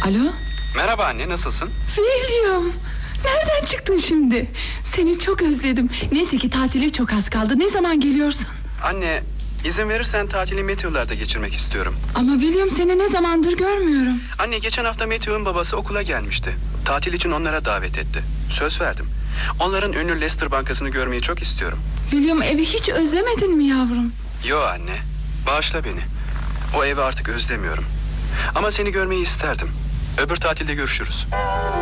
Alo? Merhaba anne, nasılsın? William! Nereden çıktın şimdi? Seni çok özledim. Neyse ki tatile çok az kaldı. Ne zaman geliyorsun? Anne, izin verirsen tatili Matthew'larda geçirmek istiyorum. Ama William, seni ne zamandır görmüyorum. Anne, geçen hafta Matthew'un babası okula gelmişti. Tatil için onlara davet etti. Söz verdim. Onların ünlü Leicester Bankası'nı görmeyi çok istiyorum. William, evi hiç özlemedin mi yavrum? Yo anne, bağışla beni. O evi artık özlemiyorum. Ama seni görmeyi isterdim. Öbür tatilde görüşürüz.